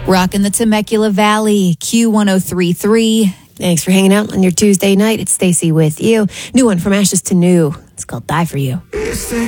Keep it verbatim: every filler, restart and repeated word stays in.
Rockin' the Temecula Valley, Q one oh three point three. Thanks for hanging out on your Tuesday night. It's Stacy with you. New one from Ashes to New. It's called Die For You.